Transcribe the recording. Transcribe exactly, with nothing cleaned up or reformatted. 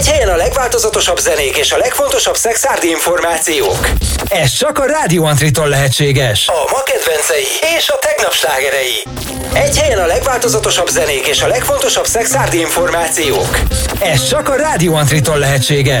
Egy helyen a legváltozatosabb zenék és a legfontosabb szexárdi információk. Ez csak a Rádió Antritól lehetséges. A ma kedvencei és a tegnap slágerei. Egy helyen a legváltozatosabb zenék és a legfontosabb szexárdi információk. Ez csak a Rádió Antritól lehetséges.